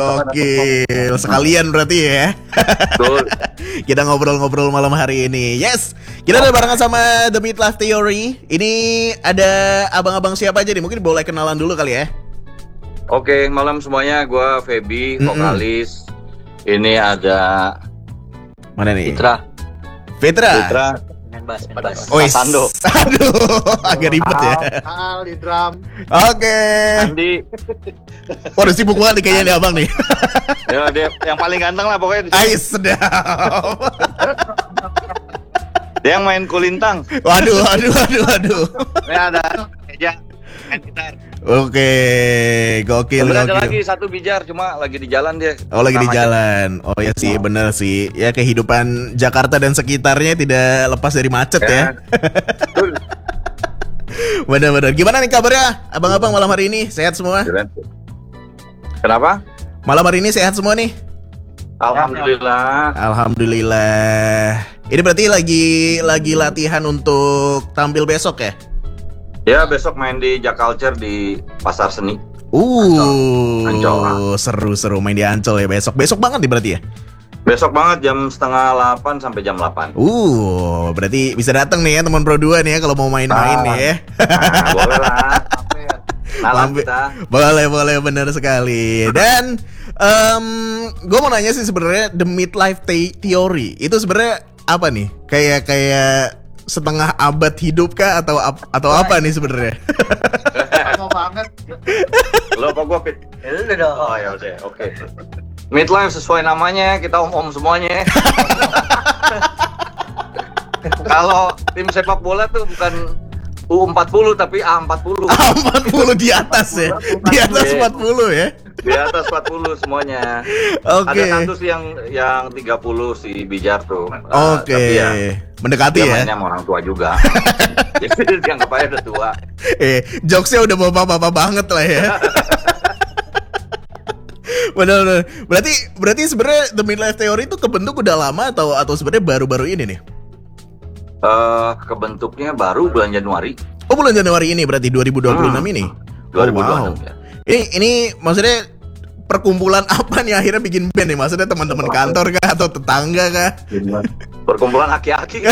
Oke, sekalian berarti ya. Betul. Kita ngobrol-ngobrol malam hari ini. Yes, kita udah barengan sama The Midlife Theory. Ini ada abang-abang siapa aja nih? Mungkin boleh kenalan dulu kali ya. Oke, malam semuanya. Gue Feby, vokalis. Ini ada Mana nih? Fitra. Main bass. Oh, Sando. Aduh, agak ribet ya. Al di drum. Oke. Andi. Waduh, sibuk banget nih kayaknya nih abang nih. Ya, dia yang paling ganteng lah pokoknya. Ais, sedap. Dia yang main kulintang. Waduh. Ini ada meja main gitar. Oke, gokil. Ada lagi satu bijar, cuma lagi di jalan dia. Oh, lagi di Sama jalan. Oh ya sih, bener sih. Ya kehidupan Jakarta dan sekitarnya tidak lepas dari macet ya. Betul. Bener-bener. Gimana nih kabarnya abang-abang malam hari ini? Sehat semua? Kenapa? Malam hari ini sehat semua nih? Alhamdulillah. Alhamdulillah. Ini berarti lagi latihan untuk tampil besok ya? Ya, besok main di Jaculture di Pasar Seni. Ancol. Seru-seru main di Ancol ya besok. Besok banget nih berarti ya? Besok banget jam 7:30 sampai jam 8. Berarti bisa datang nih ya teman Pro 2 nih ya kalau mau main-main nih ya. Boleh lah. Nalar kita. Boleh benar sekali. Dan gue mau nanya sih sebenarnya The Midlife Theory itu sebenarnya apa nih? Kayak setengah abad hidup kah atau apa nih sebenarnya? Lama banget. Lo apa gua Pit? Udah dong. Oh ya udah, oke. Midlife sesuai namanya, kita om-om semuanya. Kalau tim sepak bola tuh bukan U40 tapi A40. A40 di atas ya. Di atas 40 ya. Di atas 40 semuanya. Oke. Ada satu sih yang 30 si Bijar tuh. Oke. Tapi ya, mendekati dia ya. mainnya sama orang tua juga. Jadi dia nggak udah tua. Jokesnya udah bapak-bapak banget lah ya. Benar. Berarti sebenarnya The Midlife Theory itu kebentuk udah lama atau sebenarnya baru-baru ini nih? Kebentuknya baru bulan Januari. Oh, bulan Januari ini berarti 2026 ini. 2026 wow. ya. Ini maksudnya perkumpulan apa nih akhirnya bikin band nih? Maksudnya teman-teman kantor kah atau tetangga kah? Perkumpulan aki-aki.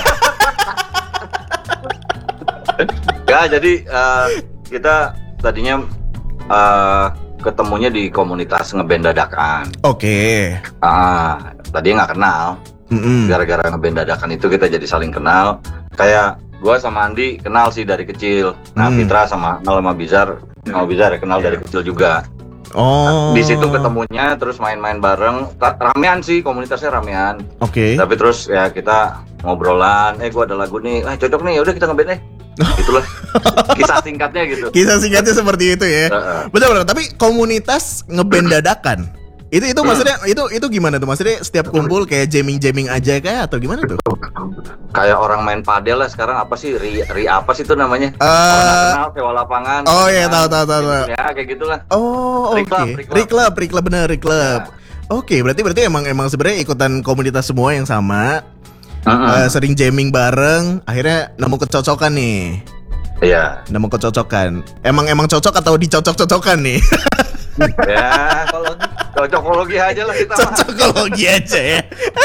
Ya, jadi kita tadinya ketemunya di komunitas ngeband dadakan. Oke. Tadinya nggak kenal. Gara-gara ngeband dadakan itu kita jadi saling kenal. Kayak gue sama Andi kenal sih dari kecil. Nah, Fitra sama Bizar ya kenal dari kecil juga. Oh. Di situ ketemunya terus main-main bareng. Ramean sih, komunitasnya ramean. Oke. Tapi terus ya kita ngobrolan, gue ada lagu nih, cocok nih, yaudah kita ngeband Itulah kisah singkatnya gitu. Kisah singkatnya seperti itu ya. Betul. Tapi komunitas ngeband dadakan. Itu maksudnya itu gimana tuh? Maksudnya setiap kumpul kayak jamming aja kah atau gimana tuh? Kayak orang main padel lah sekarang, apa sih ri apa sih itu namanya? Orang kenal sewa lapangan. Oh iya, tahu. Ya kayak gitulah. Oh, oke. Reclub bener. Oke, berarti emang sebenarnya ikutan komunitas semua yang sama. Sering jamming bareng, akhirnya nemu kecocokan nih. Iya. Nemu kecocokan. Emang cocok atau dicocok-cocokan nih? Ya, kalau cocokologi aja lah kita. Cocokologi aja ya.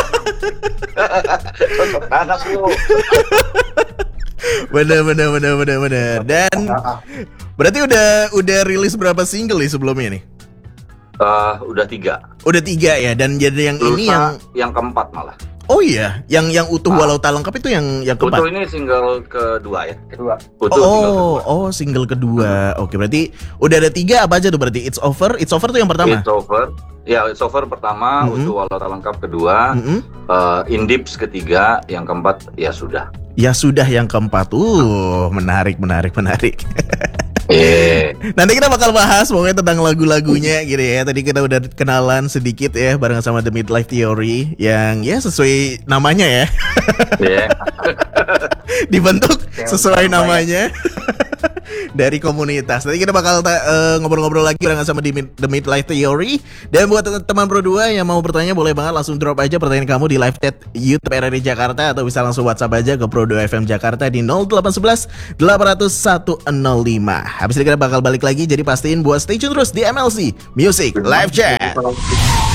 Cocok anak lu. Bener. Dan berarti udah rilis berapa single nih sebelumnya nih? Udah 3. Udah 3 ya, dan jadi yang Lusa, ini yang keempat malah. Oh iya, yang utuh walau tak lengkap itu yang keempat. Utuh ini single kedua ya. Utuh single kedua. Oke, berarti udah ada 3 apa aja tuh berarti? It's Over tuh yang pertama. It's Over pertama, Utuh walau tak lengkap kedua, In Deeps ketiga, yang keempat ya sudah. Ya sudah yang keempat. Menarik. Nanti kita bakal bahas pokoknya tentang lagu-lagunya gitu ya. Tadi kita udah kenalan sedikit ya bareng sama The Midlife Theory yang ya sesuai namanya ya. Yeah. Dibentuk sesuai namanya. dari komunitas. Nanti kita bakal ngobrol-ngobrol lagi barengan sama The Midlife Theory. Dan buat teman Pro 2 yang mau bertanya, boleh banget langsung drop aja pertanyaan kamu di live chat YouTube RRI Jakarta, atau bisa langsung WhatsApp aja ke Pro 2 FM Jakarta di 0811 800 105. Habis ini kita bakal balik lagi, jadi pastiin buat stay tune terus di MLC Music Live Chat.